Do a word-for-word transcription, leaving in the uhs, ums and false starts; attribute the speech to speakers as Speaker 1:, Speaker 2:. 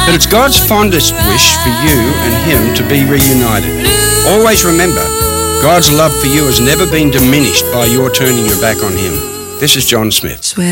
Speaker 1: But it's God's fondest wish for you and him to be reunited. Always remember, God's love for you has never been diminished by your turning your back on him. This is John Smith.
Speaker 2: Swear